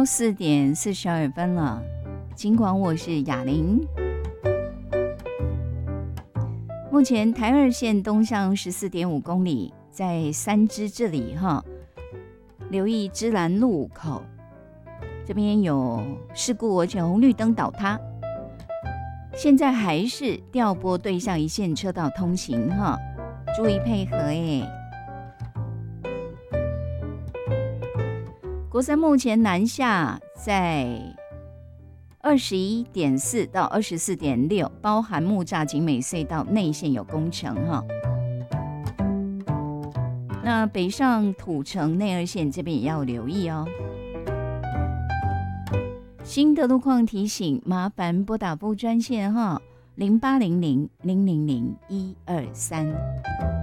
喽，4:42了。尽管我是雅玲。目前台二线东向14.5公里，在三芝这里哈，留意芝兰路口这边有事故，而且红绿灯倒塌。现在还是调拨对向一线车道通行哈，注意配合耶。国三目前南下在21.4到24.6，包含木栅景美隧道内线有工程哈。那北上土城内二线这边也要留意哦。新的路况提醒，麻烦拨打部专线哈，0800-000-123。